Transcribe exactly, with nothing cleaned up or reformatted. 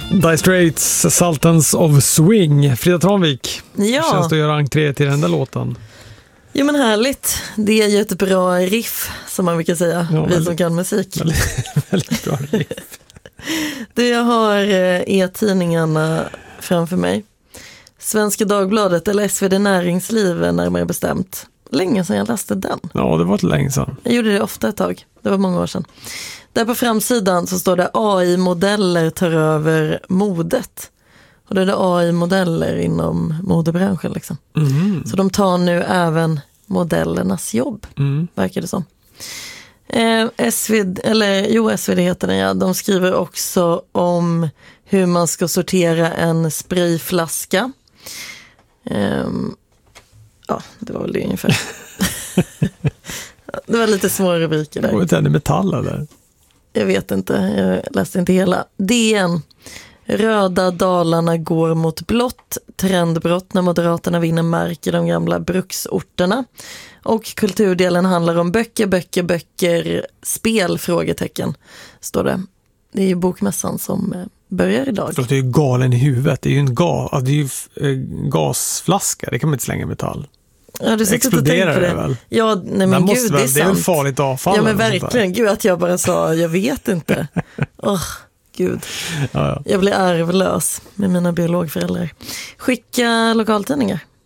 Dire Straits, Sultans of Swing. Frida Tranvik, Ja. känns det att göra entré till den där låten? Jo men härligt, det är ju ett bra riff som man brukar säga, Ja, vi väldigt, som kan musik. Väldigt, väldigt bra riff. Du, jag har e-tidningarna framför mig. Svenska Dagbladet eller S V D Näringsliv närmare bestämt. Länge sedan jag läste den. Ja, det var ett länge sedan. Jag gjorde det ofta ett tag, det var många år sedan. Där på framsidan så står det A I-modeller tar över modet. Och det är det A I-modeller inom modebranschen liksom. Mm. Så de tar nu även modellernas jobb, Mm. verkar det som. Eh, S V D, eller jo, S V D heter den, ja. De skriver också om hur man ska sortera en sprayflaska. Eh, ja, det var väl det ungefär. Det var lite små rubriker där. Det var ett ändå metall där. Jag vet inte, jag läste inte hela. D N. Röda Dalarna går mot blått. Trendbrott när Moderaterna vinner mark i de gamla bruksorterna. Och kulturdelen handlar om böcker, böcker, böcker, spel, frågetecken, står det. Det är ju bokmässan som börjar idag. Det är ju galen i huvudet. Det är ju en gas, alltså det är ju eh, gasflaska. Det kan man inte slänga i metall. Ja, du exploderar på det. det väl? Ja, nej men gud, väl, det är sant. Det är väl farligt avfall. Ja, men verkligen. Gud, att jag bara sa, jag vet inte. Åh, oh, gud. Ja, ja. Jag blir arvlös med mina biologföräldrar. Skicka lokaltidningar.